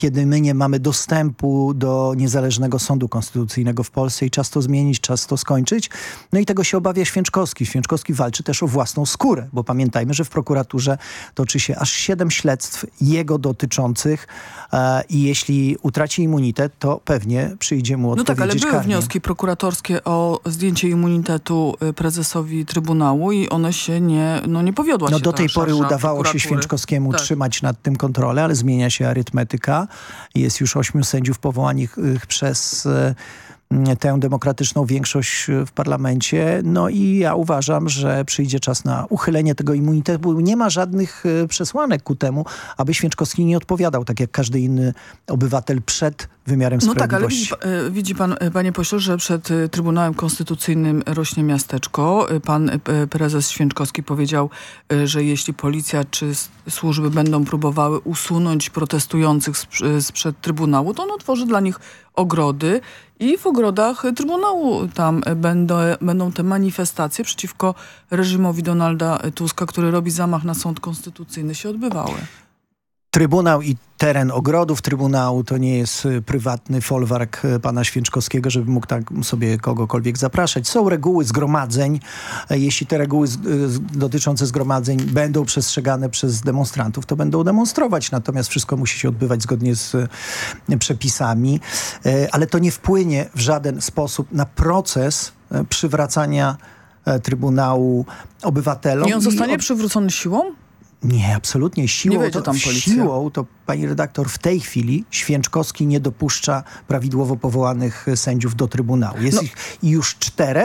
kiedy my nie mamy dostępu do niezależnego sądu konstytucyjnego w Polsce i czas to zmienić, czas to skończyć. No i tego się obawia Święczkowski. Święczkowski walczy też o własną skórę, bo pamiętajmy, że w prokuraturze toczy się aż 7 śledztw jego dotyczących i jeśli utraci immunitet, to pewnie przyjdzie mu odpowiedzieć karnie. No tak, ale były wnioski prokuratorskie o zdjęcie immunitetu prezesowi Trybunału i one się nie powiodła się. No do tej pory udawało się Święczkowskiemu trzymać nad tym kontrolę, ale zmienia się arytmetyka. Jest już 8 sędziów powołanych przez tę demokratyczną większość w parlamencie. No i ja uważam, że przyjdzie czas na uchylenie tego immunitetu, bo nie ma żadnych przesłanek ku temu, aby Święczkowski nie odpowiadał, tak jak każdy inny obywatel przed wymiarem sprawiedliwości. No tak, ale widzi pan, panie pośle, że przed Trybunałem Konstytucyjnym rośnie miasteczko. Pan prezes Święczkowski powiedział, że jeśli policja czy służby będą próbowały usunąć protestujących sprzed Trybunału, to on otworzy dla nich ogrody i w ogrodach Trybunału tam będą te manifestacje przeciwko reżimowi Donalda Tuska, który robi zamach na sąd konstytucyjny, się odbywały. Trybunał i teren ogrodów Trybunału to nie jest prywatny folwark pana Święczkowskiego, żeby mógł tak sobie kogokolwiek zapraszać. Są reguły zgromadzeń. Jeśli te reguły dotyczące zgromadzeń będą przestrzegane przez demonstrantów, to będą demonstrować. Natomiast wszystko musi się odbywać zgodnie z przepisami. Ale to nie wpłynie w żaden sposób na proces przywracania Trybunału obywatelom. I on zostanie przywrócony siłą? Nie, absolutnie. Siłą to pani redaktor, w tej chwili Święczkowski nie dopuszcza prawidłowo powołanych sędziów do Trybunału. Jest ich już 4,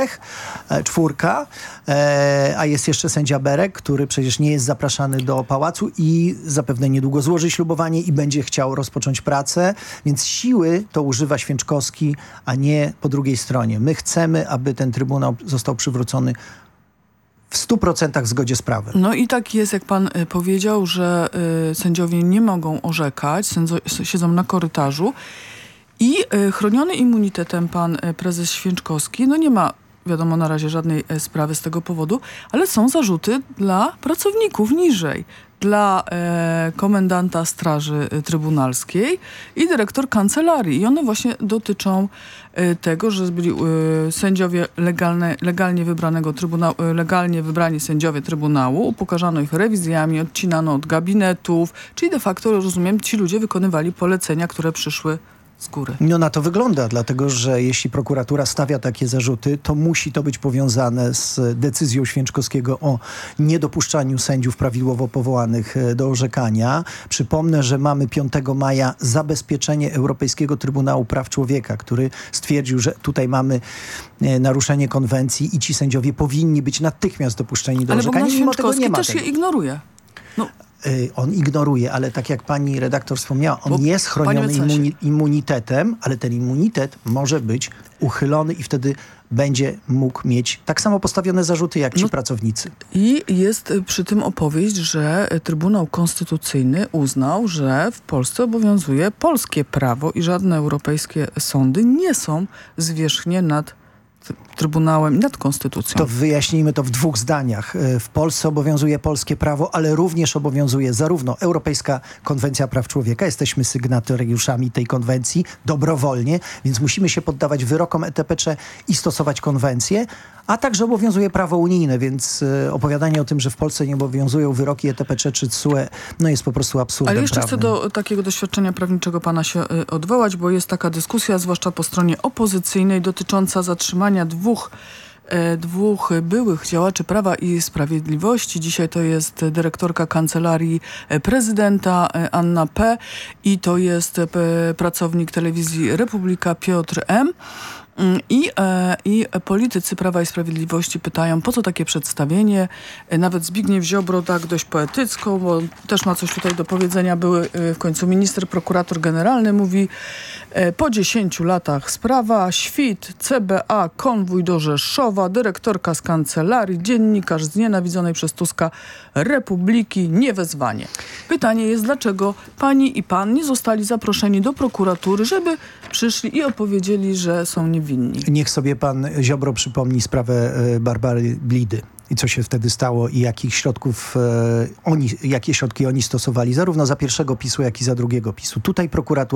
a jest jeszcze sędzia Berek, który przecież nie jest zapraszany do pałacu i zapewne niedługo złoży ślubowanie i będzie chciał rozpocząć pracę, więc siły to używa Święczkowski, a nie po drugiej stronie. My chcemy, aby ten Trybunał został przywrócony w 100% w zgodzie z prawem. No i tak jest, jak pan powiedział, że sędziowie nie mogą orzekać, siedzą na korytarzu i chroniony immunitetem pan prezes Święczkowski, no nie ma wiadomo na razie żadnej sprawy z tego powodu, ale są zarzuty dla pracowników niżej. Dla komendanta Straży Trybunalskiej i dyrektor kancelarii. I one właśnie dotyczą tego, że byli sędziowie legalnie wybranego trybunału, legalnie wybrani sędziowie Trybunału, upokarzano ich rewizjami, odcinano od gabinetów, czyli de facto, rozumiem, ci ludzie wykonywali polecenia, które przyszły z góry. No na to wygląda, dlatego że jeśli prokuratura stawia takie zarzuty, to musi to być powiązane z decyzją Święczkowskiego o niedopuszczaniu sędziów prawidłowo powołanych do orzekania. Przypomnę, że mamy 5 maja zabezpieczenie Europejskiego Trybunału Praw Człowieka, który stwierdził, że tutaj mamy naruszenie konwencji i ci sędziowie powinni być natychmiast dopuszczeni do orzekania. Ale Święczkowski też je ignoruje. On ignoruje, ale tak jak pani redaktor wspomniała, on jest chroniony immunitetem, ale ten immunitet może być uchylony i wtedy będzie mógł mieć tak samo postawione zarzuty jak ci pracownicy. I jest przy tym opowieść, że Trybunał Konstytucyjny uznał, że w Polsce obowiązuje polskie prawo i żadne europejskie sądy nie są zwierzchnie nad Trybunałem, nad Konstytucją. To wyjaśnijmy to w 2 zdaniach. W Polsce obowiązuje polskie prawo, ale również obowiązuje zarówno Europejska Konwencja Praw Człowieka. Jesteśmy sygnatariuszami tej konwencji dobrowolnie, więc musimy się poddawać wyrokom ETPC i stosować konwencję, a także obowiązuje prawo unijne, więc opowiadanie o tym, że w Polsce nie obowiązują wyroki ETPC czy TSUE, no jest po prostu absurdem Ale jeszcze prawnym. chcę do takiego doświadczenia prawniczego pana się odwołać, bo jest taka dyskusja, zwłaszcza po stronie opozycyjnej, dotycząca zatrzymania dwóch byłych działaczy Prawa i Sprawiedliwości. Dzisiaj to jest dyrektorka Kancelarii Prezydenta Anna P. i to jest pracownik telewizji Republika Piotr M. I politycy Prawa i Sprawiedliwości pytają, po co takie przedstawienie? Nawet Zbigniew Ziobro tak dość poetycko, bo też ma coś tutaj do powiedzenia. Były w końcu minister, prokurator generalny mówi, po 10 latach sprawa, świt, CBA, konwój do Rzeszowa, dyrektorka z kancelarii, dziennikarz znienawidzonej przez Tuska Republiki, niewezwanie. Pytanie jest, dlaczego pani i pan nie zostali zaproszeni do prokuratury, żeby przyszli i opowiedzieli, że są niewinni. Niech sobie pan Ziobro przypomni sprawę Barbary Blidy. i co się wtedy stało i jakich środków jakie środki oni stosowali, zarówno za pierwszego PiS-u, jak i za drugiego PiS-u. Tutaj prokuratura